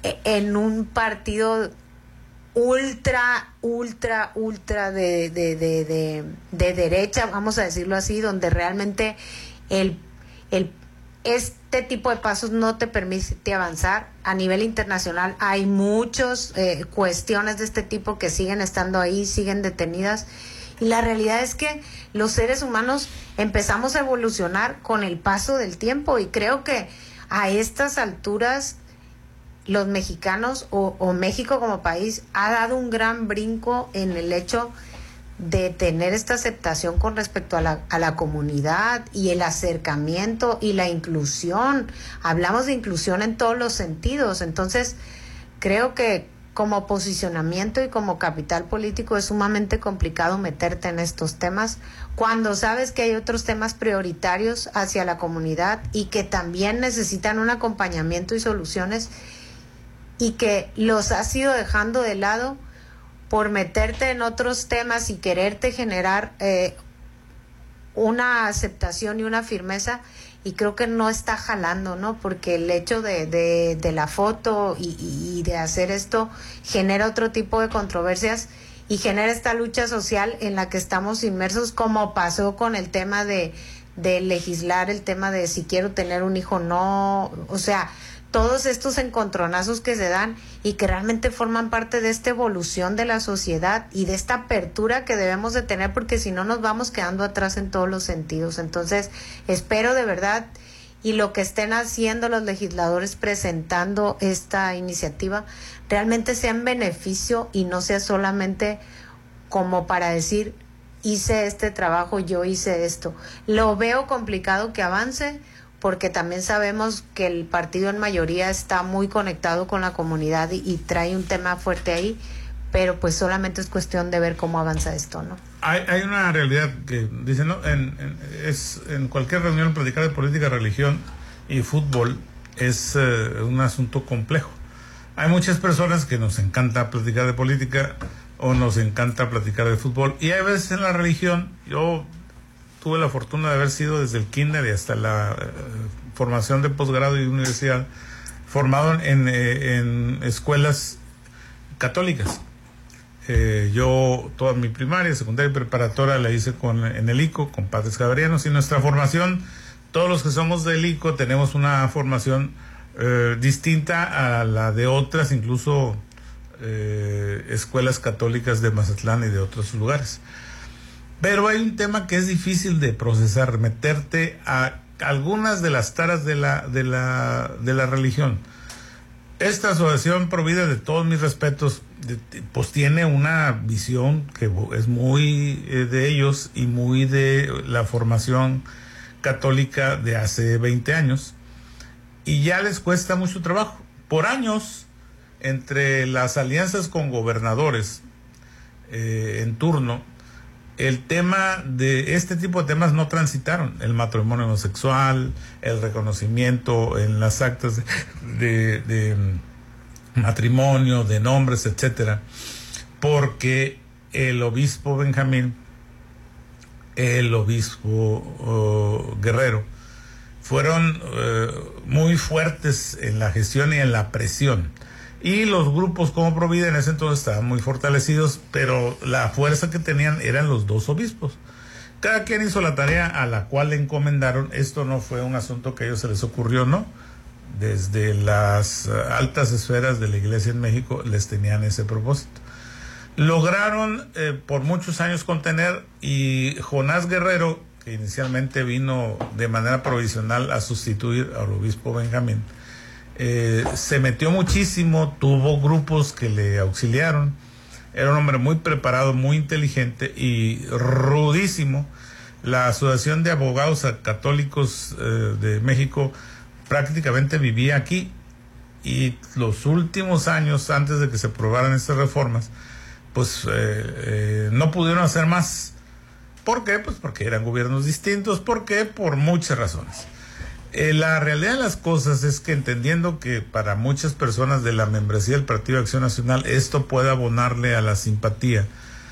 en un partido ultra de derecha, vamos a decirlo así, donde realmente el, este tipo de pasos no te permite avanzar. A nivel internacional hay muchas cuestiones de este tipo que siguen estando ahí, siguen detenidas. Y la realidad es que los seres humanos empezamos a evolucionar con el paso del tiempo, y creo que a estas alturas los mexicanos o México como país ha dado un gran brinco en el hecho de tener esta aceptación con respecto a la comunidad y el acercamiento y la inclusión. Hablamos de inclusión en todos los sentidos. Entonces, creo que como posicionamiento y como capital político es sumamente complicado meterte en estos temas cuando sabes que hay otros temas prioritarios hacia la comunidad y que también necesitan un acompañamiento y soluciones, y que los has ido dejando de lado por meterte en otros temas y quererte generar una aceptación y una firmeza, y creo que no está jalando, ¿no? Porque el hecho de la foto y de hacer esto genera otro tipo de controversias y genera esta lucha social en la que estamos inmersos, como pasó con el tema de legislar el tema de si quiero tener un hijo o no. O sea, todos estos encontronazos que se dan y que realmente forman parte de esta evolución de la sociedad y de esta apertura que debemos de tener, porque si no nos vamos quedando atrás en todos los sentidos. Entonces, espero de verdad, y lo que estén haciendo los legisladores presentando esta iniciativa, realmente sea en beneficio y no sea solamente como para decir, hice este trabajo, yo hice esto. Lo veo complicado que avance, porque también sabemos que el partido en mayoría está muy conectado con la comunidad y trae un tema fuerte ahí, pero pues solamente es cuestión de ver cómo avanza esto, ¿no? Hay una realidad que dicen, ¿no? En cualquier reunión platicar de política, religión y fútbol es un asunto complejo. Hay muchas personas que nos encanta platicar de política o nos encanta platicar de fútbol, y hay veces en la religión, yo tuve la fortuna de haber sido desde el kinder y hasta la formación de posgrado y universidad, formado en escuelas católicas. Yo toda mi primaria, secundaria y preparatoria la hice en el ICO, con padres javerianos, y nuestra formación, todos los que somos del ICO tenemos una formación distinta a la de otras, incluso escuelas católicas de Mazatlán y de otros lugares. Pero hay un tema que es difícil de procesar, meterte a algunas de las taras de la religión. Esta asociación Provida, de todos mis respetos, pues tiene una visión que es muy de ellos y muy de la formación católica de hace 20 años, y ya les cuesta mucho trabajo. Por años, entre las alianzas con gobernadores en turno, el tema de este tipo de temas no transitaron: el matrimonio homosexual, el reconocimiento en las actas de matrimonio, de nombres, etcétera, porque el obispo Benjamín, el obispo Guerrero, fueron muy fuertes en la gestión y en la presión. Y los grupos como Provida en ese entonces estaban muy fortalecidos, pero la fuerza que tenían eran los dos obispos. Cada quien hizo la tarea a la cual le encomendaron. Esto no fue un asunto que a ellos se les ocurrió, ¿no? Desde las altas esferas de la Iglesia en México les tenían ese propósito. Lograron por muchos años contener, y Jonás Guerrero, que inicialmente vino de manera provisional a sustituir al obispo Benjamín, se metió muchísimo, tuvo grupos que le auxiliaron. Era un hombre muy preparado, muy inteligente y rudísimo. La Asociación de Abogados Católicos de México prácticamente vivía aquí, y los últimos años, antes de que se aprobaran estas reformas, pues no pudieron hacer más. ¿Por qué? Pues porque eran gobiernos distintos. ¿Por qué? Por muchas razones. La realidad de las cosas es que, entendiendo que para muchas personas de la membresía del Partido de Acción Nacional esto puede abonarle a la simpatía,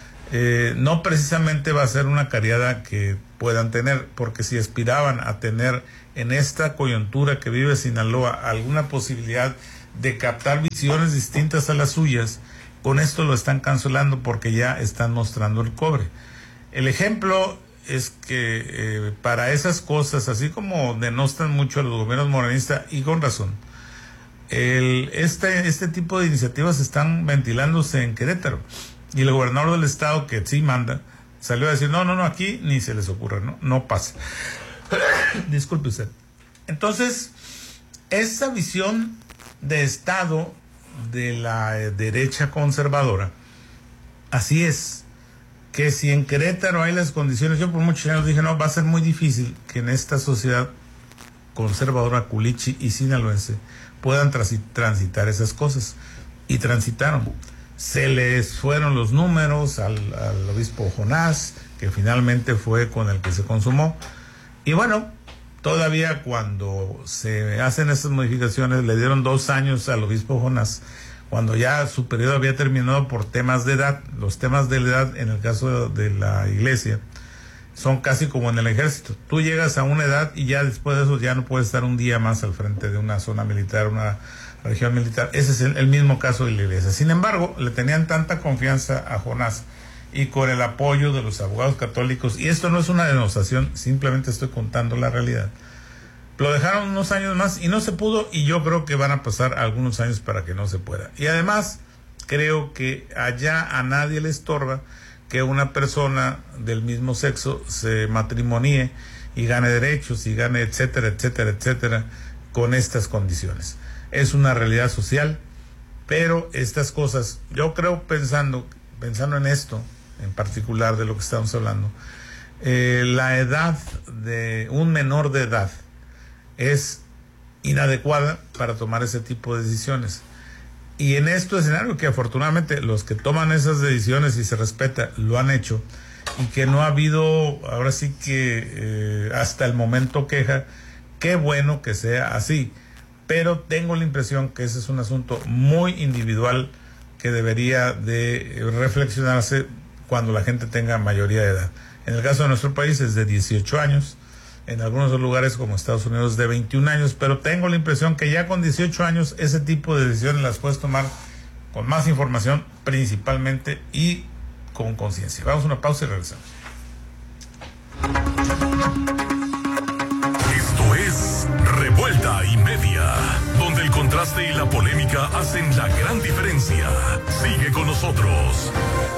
no precisamente va a ser una cariada que puedan tener, porque si aspiraban a tener en esta coyuntura que vive Sinaloa alguna posibilidad de captar visiones distintas a las suyas, con esto lo están cancelando porque ya están mostrando el cobre. El ejemplo es que para esas cosas, así como denostan mucho a los gobiernos morenistas, y con razón, este tipo de iniciativas están ventilándose en Querétaro, y el gobernador del estado, que sí manda, salió a decir, no, aquí ni se les ocurre, no pasa. Disculpe usted. Entonces, esa visión de estado de la derecha conservadora, así es, que si en Querétaro hay las condiciones, yo por muchos años dije, no, va a ser muy difícil que en esta sociedad conservadora culichi y sinaloense puedan transitar esas cosas, y transitaron. Se les fueron los números al obispo Jonás, que finalmente fue con el que se consumó, y bueno, todavía cuando se hacen esas modificaciones le dieron 2 años al obispo Jonás, cuando ya su periodo había terminado por temas de edad. Los temas de la edad en el caso de la iglesia son casi como en el ejército. Tú llegas a una edad y ya después de eso ya no puedes estar un día más al frente de una zona militar, una región militar. Ese es el mismo caso de la iglesia. Sin embargo, le tenían tanta confianza a Jonás, y con el apoyo de los abogados católicos, y esto no es una denostación, simplemente estoy contando la realidad, lo dejaron unos años más y no se pudo, y yo creo que van a pasar algunos años para que no se pueda. Y además creo que allá a nadie le estorba que una persona del mismo sexo se matrimonie y gane derechos y gane etcétera, etcétera, etcétera, con estas condiciones. Es una realidad social, pero estas cosas, yo creo, pensando en esto en particular de lo que estamos hablando, la edad de un menor de edad es inadecuada para tomar ese tipo de decisiones. Y en este escenario, que afortunadamente los que toman esas decisiones y se respeta lo han hecho, y que no ha habido, ahora sí que hasta el momento, queja, qué bueno que sea así. Pero tengo la impresión que ese es un asunto muy individual que debería de reflexionarse cuando la gente tenga mayoría de edad. En el caso de nuestro país es de 18 años, en algunos lugares como Estados Unidos de 21 años, pero tengo la impresión que ya con 18 años ese tipo de decisiones las puedes tomar con más información principalmente y con conciencia. Vamos a una pausa y regresamos. Esto es Revuelta y Media, donde el contraste y la polémica hacen la gran diferencia. Sigue con nosotros.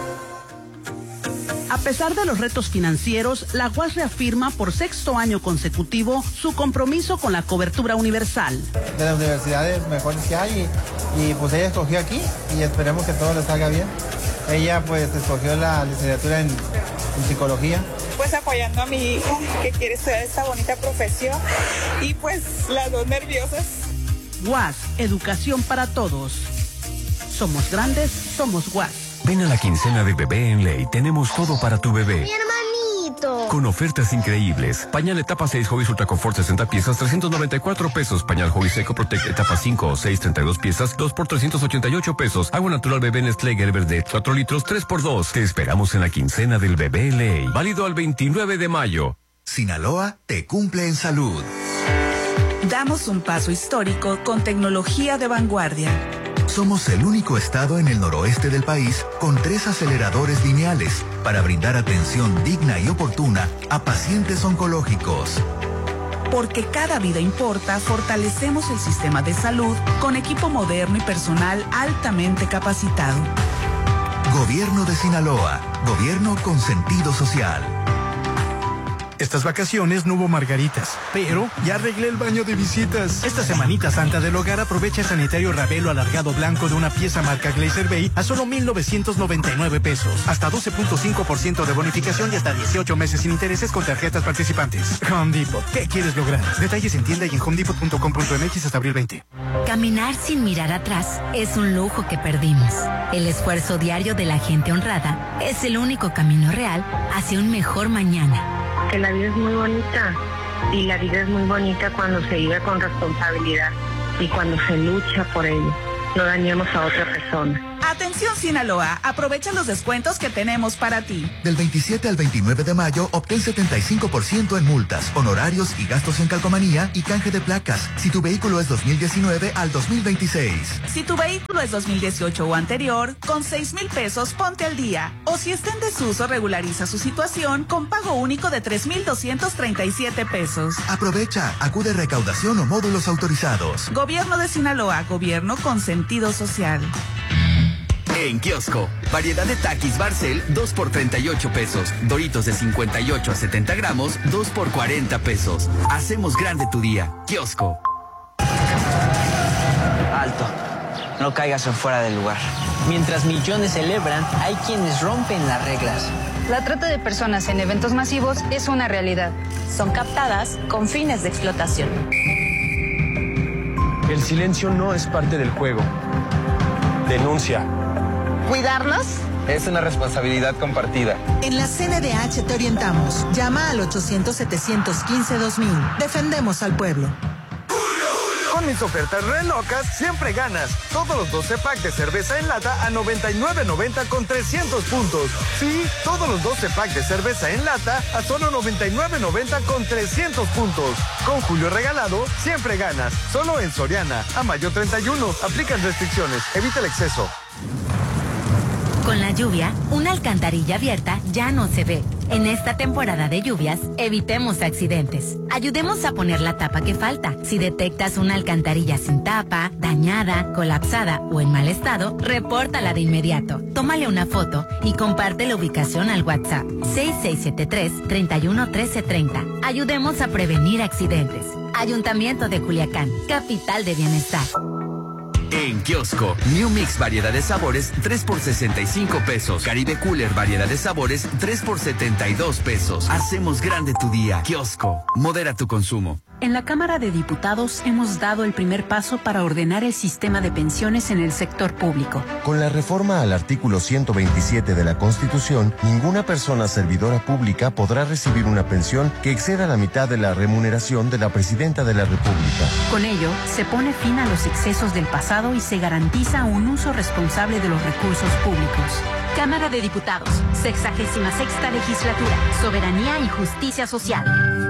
A pesar de los retos financieros, la UAS reafirma por 6º año consecutivo su compromiso con la cobertura universal. De las universidades mejores que hay, y pues ella escogió aquí y esperemos que todo le salga bien. Ella pues escogió la licenciatura en psicología. Pues apoyando a mi hija que quiere estudiar esta bonita profesión, y pues las dos nerviosas. UAS, educación para todos. Somos grandes, somos UAS. Ven a la quincena de Bebé en Ley. Tenemos todo para tu bebé. ¡Mi hermanito! Con ofertas increíbles. Pañal etapa 6 Hobbies Ultra Confort 60 piezas, 394 pesos. Pañal Hobbies Eco Protect etapa 5 o 6, 32 piezas, 2 por 388 pesos. Agua natural bebé Nestlé Gerber de 4 litros, 3 por 2. Te esperamos en la quincena del Bebé en Ley. Válido al 29 de mayo. Sinaloa te cumple en salud. Damos un paso histórico con tecnología de vanguardia. Somos el único estado en el noroeste del país con 3 aceleradores lineales para brindar atención digna y oportuna a pacientes oncológicos. Porque cada vida importa, fortalecemos el sistema de salud con equipo moderno y personal altamente capacitado. Gobierno de Sinaloa, gobierno con sentido social. Estas vacaciones no hubo margaritas, pero ya arreglé el baño de visitas. Esta semanita santa del hogar aprovecha el sanitario Ravelo alargado blanco de una pieza marca Glacier Bay a solo 1,999 pesos. Hasta 12.5% de bonificación y hasta 18 meses sin intereses con tarjetas participantes. Home Depot, ¿qué quieres lograr? Detalles en tienda y en homedepot.com.mx hasta abril 20. Caminar sin mirar atrás es un lujo que perdimos. El esfuerzo diario de la gente honrada es el único camino real hacia un mejor mañana. Que la vida es muy bonita, y la vida es muy bonita cuando se vive con responsabilidad y cuando se lucha por ello. No dañemos a otra persona. A Atención Sinaloa, aprovecha los descuentos que tenemos para ti. Del 27 al 29 de mayo, obtén 75% en multas, honorarios y gastos en calcomanía y canje de placas, si tu vehículo es 2019 al 2026. Si tu vehículo es 2018 o anterior, con 6,000 pesos ponte al día. O si está en desuso, regulariza su situación con pago único de 3,237 pesos. Aprovecha, acude a recaudación o módulos autorizados. Gobierno de Sinaloa, gobierno con sentido social. En kiosco, variedad de Takis Barcel, 2 por 38 pesos. Doritos de 58 a 70 gramos, 2 por 40 pesos. Hacemos grande tu día. Kiosco. Alto, no caigas en fuera del lugar. Mientras millones celebran, hay quienes rompen las reglas. La trata de personas en eventos masivos es una realidad. Son captadas con fines de explotación. El silencio no es parte del juego. Denuncia. ¿Cuidarnos? Es una responsabilidad compartida. En la CNDH te orientamos. Llama al 800-715-2000. Defendemos al pueblo. Con mis ofertas re locas, siempre ganas. Todos los 12 packs de cerveza en lata a $99.90 con 300 puntos. Sí, todos los 12 packs de cerveza en lata a solo $99.90 con 300 puntos. Con Julio Regalado, siempre ganas. Solo en Soriana. A mayo 31. Aplican restricciones. Evita el exceso. Con la lluvia, una alcantarilla abierta ya no se ve. En esta temporada de lluvias, evitemos accidentes. Ayudemos a poner la tapa que falta. Si detectas una alcantarilla sin tapa, dañada, colapsada o en mal estado, repórtala de inmediato. Tómale una foto y comparte la ubicación al WhatsApp 6673-311330. Ayudemos a prevenir accidentes. Ayuntamiento de Culiacán, capital de bienestar. En kiosco, New Mix variedad de sabores, 3 por 65 pesos. Caribe Cooler variedad de sabores, 3 por 72 pesos. Hacemos grande tu día. Kiosco, modera tu consumo. En la Cámara de Diputados hemos dado el primer paso para ordenar el sistema de pensiones en el sector público. Con la reforma al artículo 127 de la Constitución, ninguna persona servidora pública podrá recibir una pensión que exceda la mitad de la remuneración de la Presidenta de la República. Con ello, se pone fin a los excesos del pasado y se garantiza un uso responsable de los recursos públicos. Cámara de Diputados, 66ª Legislatura, Soberanía y Justicia Social.